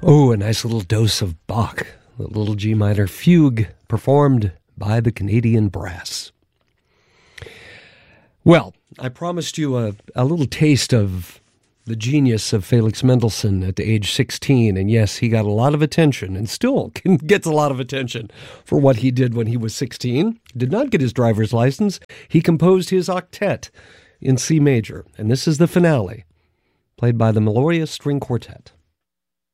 Oh, a nice little dose of Bach, the little G minor fugue performed by the Canadian Brass. Well, I promised you a little taste of the genius of Felix Mendelssohn at age 16, and yes, he got a lot of attention, and still gets a lot of attention for what he did when he was 16. Did not get his driver's license. He composed his octet in C major, and this is the finale, played by the Melodia String Quartet.